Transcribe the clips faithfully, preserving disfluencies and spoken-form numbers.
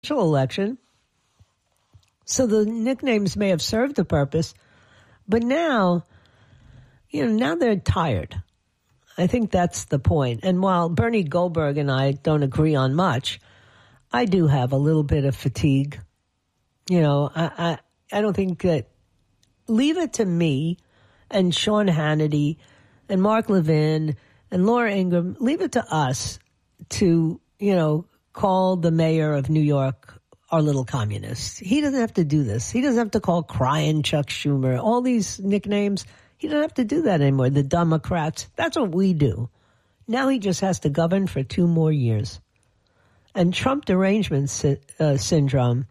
election. So the nicknames may have served the purpose, but now, you know, now they're tired. I think that's the point. And while Bernie Goldberg and I don't agree on much, I do have a little bit of fatigue. You know, I, I, I don't think that, leave it to me and Sean Hannity and Mark Levin and Laura Ingraham, leave it to us to, you know, call the mayor of New York our little communist. He doesn't have to do this. He doesn't have to call crying Chuck Schumer. All these nicknames, he doesn't have to do that anymore. The Democrats, that's what we do. Now he just has to govern for two more years. And Trump derangement sy- uh, syndrome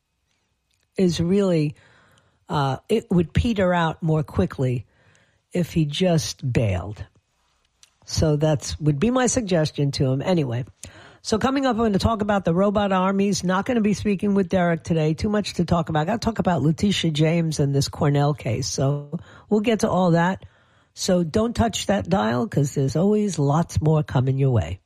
is really, uh, it would peter out more quickly if he just bailed. So that's would be my suggestion to him. Anyway, so coming up, I'm going to talk about the robot armies. Not going to be speaking with Derek today. Too much to talk about. I got to talk about Letitia James and this Cornell case. So we'll get to all that. So don't touch that dial because there's always lots more coming your way.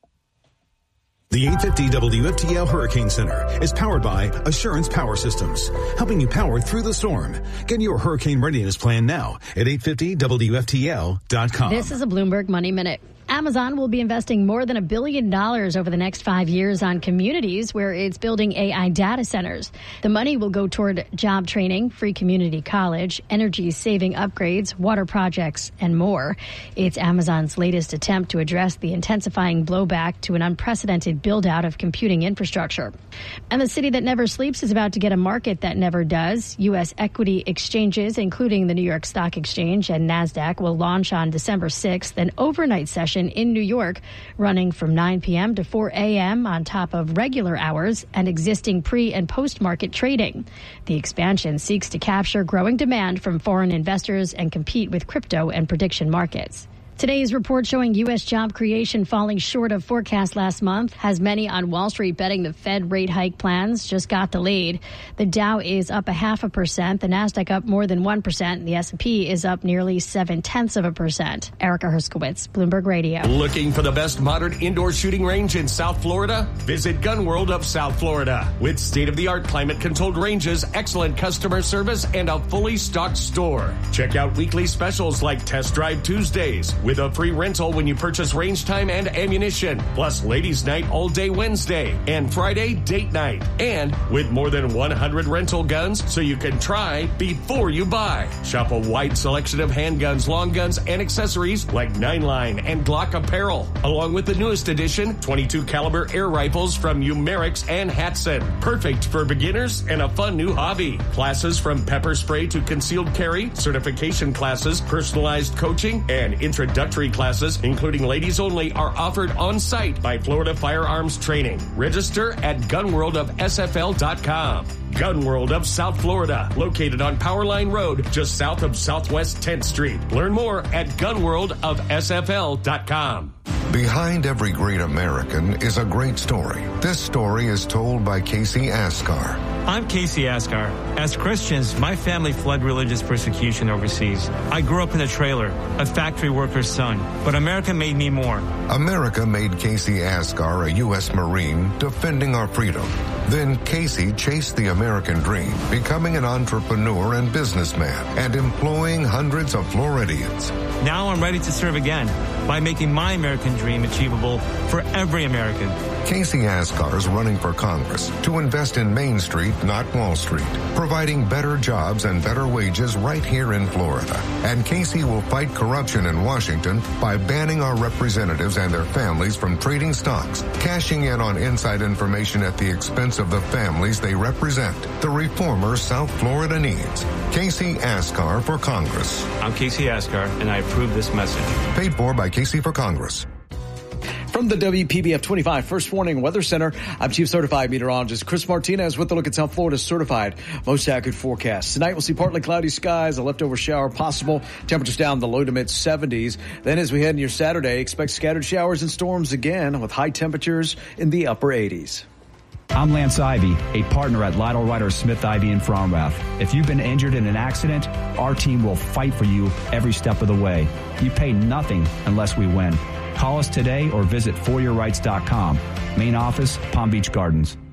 The eight fifty W F T L Hurricane Center is powered by Assurance Power Systems, helping you power through the storm. Get your hurricane readiness plan now at eight fifty W F T L dot com. This is a Bloomberg Money Minute. Amazon will be investing more than a billion dollars over the next five years on communities where it's building A I data centers. The money will go toward job training, free community college, energy-saving upgrades, water projects, and more. It's Amazon's latest attempt to address the intensifying blowback to an unprecedented build-out of computing infrastructure. And the city that never sleeps is about to get a market that never does. U S equity exchanges, including the New York Stock Exchange and NASDAQ, will launch on December sixth, an overnight session in New York, running from nine p.m. to four a.m. on top of regular hours and existing pre- and post-market trading. The expansion seeks to capture growing demand from foreign investors and compete with crypto and prediction markets. Today's report showing U S job creation falling short of forecast last month has many on Wall Street betting the Fed rate hike plans just got delayed. The Dow is up a half a percent, the NASDAQ up more than one percent, and the S and P is up nearly seven-tenths of a percent. Erica Herskowitz, Bloomberg Radio. Looking for the best modern indoor shooting range in South Florida? Visit Gun World of South Florida. With state-of-the-art climate-controlled ranges, excellent customer service, and a fully stocked store. Check out weekly specials like Test Drive Tuesdays, with a free rental when you purchase range time and ammunition, plus Ladies Night all day Wednesday and Friday date night. And with more than one hundred rental guns so you can try before you buy. Shop a wide selection of handguns, long guns, and accessories like nine line and Glock apparel, along with the newest edition twenty-two caliber air rifles from Umerix and Hatson. Perfect for beginners and a fun new hobby. Classes from pepper spray to concealed carry, certification classes, personalized coaching, and introductory classes, including ladies only, are offered on site by Florida Firearms Training. Register at gun world of S F L dot com. Gun World of South Florida, located on Powerline Road, just south of Southwest tenth Street. Learn more at gun world of S F L dot com. Behind every great American is a great story. This story is told by Casey Askar. I'm Casey Askar. As Christians, my family fled religious persecution overseas. I grew up in a trailer, a factory worker's son, but America made me more. America made Casey Askar a U S Marine defending our freedom. Then Casey chased the American dream, becoming an entrepreneur and businessman and employing hundreds of Floridians. Now I'm ready to serve again by making my American dream achievable for every American. Casey Askar is running for Congress to invest in Main Street, not Wall Street, providing better jobs and better wages right here in Florida. And Casey will fight corruption in Washington by banning our representatives and their families from trading stocks, cashing in on inside information at the expense of the families they represent. The reformer South Florida needs. Casey Askar for Congress. I'm Casey Askar, and I approve this message. Paid for by Casey for Congress. From the W P B F twenty-five First Warning Weather Center, I'm Chief Certified Meteorologist Chris Martinez with a look at South Florida's certified most accurate forecast. Tonight we'll see partly cloudy skies, a leftover shower possible. Temperatures down in the low to mid seventies. Then as we head into your Saturday, expect scattered showers and storms again with high temperatures in the upper eighties. I'm Lance Ivy, a partner at Lytle Ryder Smith Ivy in Fromrath. If you've been injured in an accident, our team will fight for you every step of the way. You pay nothing unless we win. Call us today or visit for your rights dot com. Main office, Palm Beach Gardens.